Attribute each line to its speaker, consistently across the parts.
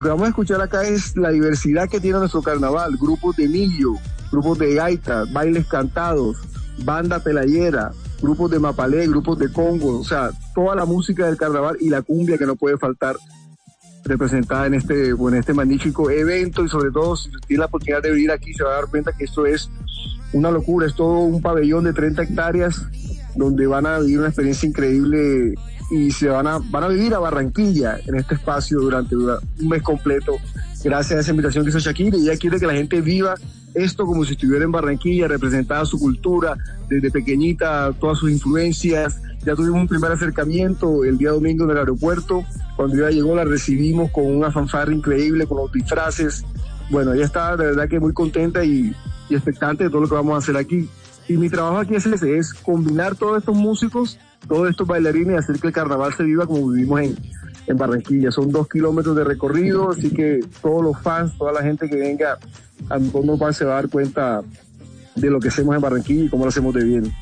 Speaker 1: Lo que vamos a escuchar acá es la diversidad que tiene nuestro carnaval, grupos de millo, grupos de gaita, bailes cantados, banda pelayera, grupos de mapalé, grupos de congo, o sea, toda la música del carnaval y la cumbia que no puede faltar representada en este magnífico evento, y sobre todo si tiene la oportunidad de venir aquí se va a dar cuenta que esto es una locura, es todo un pabellón de 30 hectáreas donde van a vivir una experiencia increíble y van a vivir a Barranquilla en este espacio durante un mes completo, gracias a esa invitación que hizo Shakira, y ella quiere que la gente viva esto como si estuviera en Barranquilla, representada su cultura, desde pequeñita, todas sus influencias. Ya tuvimos un primer acercamiento el día domingo en el aeropuerto, cuando ella llegó la recibimos con una fanfarria increíble, con los disfraces. Bueno, ella está de verdad que muy contenta y expectante de todo lo que vamos a hacer aquí. Y mi trabajo aquí es ese, es combinar todos estos músicos, todos estos bailarines y hacer que el carnaval se viva como vivimos en Barranquilla. Son 2 kilómetros de recorrido, así que todos los fans, toda la gente que venga a Mundo Pan se va a dar cuenta de lo que hacemos en Barranquilla y cómo lo hacemos de bien.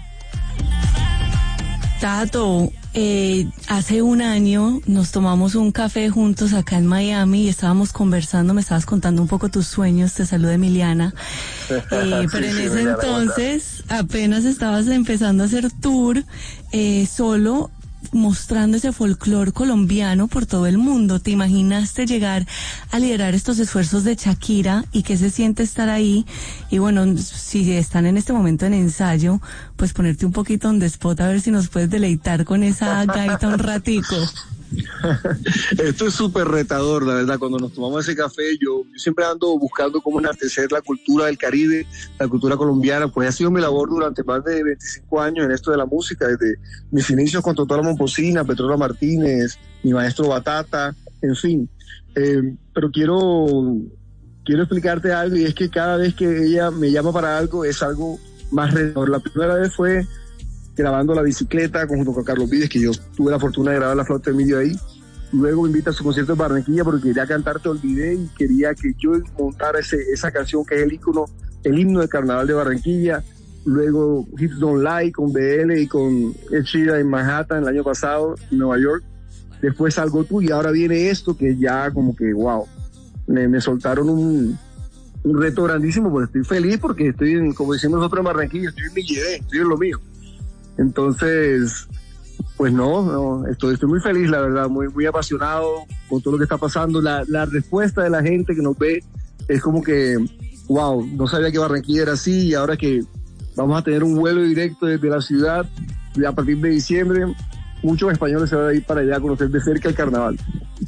Speaker 2: Tato, hace un año nos tomamos un café juntos acá en Miami y estábamos conversando, me estabas contando un poco tus sueños, te saluda Emiliana, pero en ese entonces apenas estabas empezando a hacer tour solo, mostrando ese folclore colombiano por todo el mundo. ¿Te imaginaste llegar a liderar estos esfuerzos de Shakira y qué se siente estar ahí? Y bueno, si están en este momento en ensayo, pues ponerte un poquito on the spot a ver si nos puedes deleitar con esa gaita un ratico.
Speaker 1: Esto es súper retador, la verdad. Cuando nos tomamos ese café, yo siempre ando buscando cómo enaltecer la cultura del Caribe, la cultura colombiana. Pues ha sido mi labor durante más de 25 años en esto de la música, desde mis inicios con Totó la Momposina, Petrola Martínez, mi maestro Batata, en fin. Pero quiero explicarte algo, y es que cada vez que ella me llama para algo, es algo más retador. La primera vez fue grabando La Bicicleta junto con Carlos Vives, que yo tuve la fortuna de grabar La Flauta de Millo ahí. Luego me invita a su concierto en Barranquilla porque quería cantar Te Olvidé y quería que yo montara esa canción que es el himno del carnaval de Barranquilla. Luego Hips Don't Lie con BL y con Ed Sheeran en Manhattan el año pasado en Nueva York. Después Algo Tú, y ahora viene esto que ya como que wow, me soltaron un reto grandísimo, pues estoy feliz porque estoy como decimos nosotros en Barranquilla, estoy en mi llevé, estoy en lo mío. Entonces, pues no, estoy muy feliz, la verdad, muy, muy apasionado con todo lo que está pasando. La respuesta de la gente que nos ve es como que, wow, no sabía que Barranquilla era así, y ahora que vamos a tener un vuelo directo desde la ciudad, a partir de diciembre, muchos españoles se van a ir para allá a conocer de cerca el carnaval.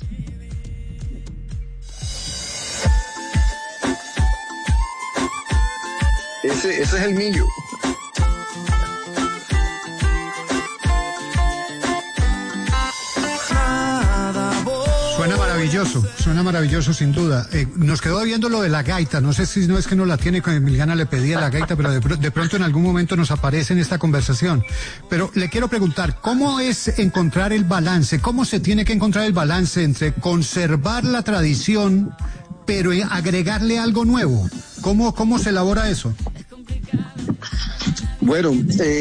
Speaker 1: Ese es el millo.
Speaker 3: Suena maravilloso sin duda. Nos quedó viendo lo de la gaita, no sé si no es que no la tiene, con Emiliana le pedía la gaita, pero de pronto en algún momento nos aparece en esta conversación. Pero le quiero preguntar, ¿cómo es encontrar el balance? ¿Cómo se tiene que encontrar el balance entre conservar la tradición, pero agregarle algo nuevo? ¿Cómo se elabora eso?
Speaker 1: Bueno,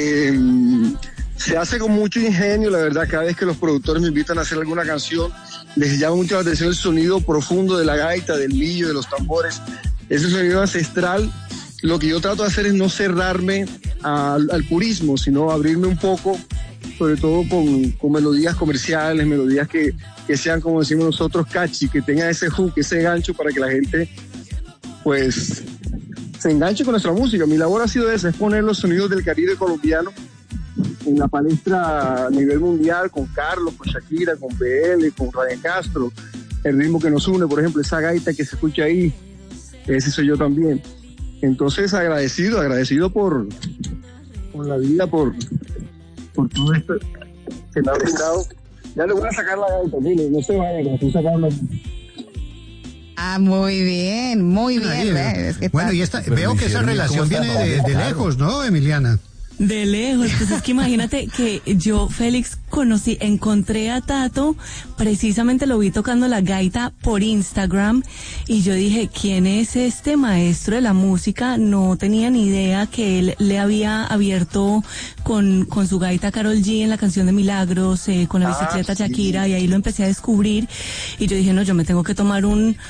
Speaker 1: se hace con mucho ingenio, la verdad. Cada vez que los productores me invitan a hacer alguna canción, les llama mucho la atención el sonido profundo de la gaita, del millo, de los tambores, ese sonido ancestral. Lo que yo trato de hacer es no cerrarme al purismo, sino abrirme un poco, sobre todo con melodías comerciales, melodías que sean, como decimos nosotros, catchy, que tengan ese hook, ese gancho para que la gente pues se enganche con nuestra música. Mi labor ha sido esa, es poner los sonidos del Caribe colombiano en la palestra a nivel mundial, con Carlos, con Shakira, con BL, con Ryan Castro, el ritmo que nos une, por ejemplo, esa gaita que se escucha ahí, ese soy yo también. Entonces agradecido por la vida, por todo esto que me ha brindado. Ya le voy a sacar la gaita, dile, no se vaya, que estoy sacando.
Speaker 4: Ah, muy bien,
Speaker 3: Es que bueno, y veo que esa relación viene de lejos, ¿no, Emiliana?
Speaker 2: De lejos, pues es que imagínate que yo, Félix, encontré a Tato, precisamente lo vi tocando la gaita por Instagram y yo dije, ¿quién es este maestro de la música? No tenía ni idea que él le había abierto con su gaita Karol G en la canción de Milagros, con la bicicleta Shakira, y ahí lo empecé a descubrir y yo dije, no, yo me tengo que tomar un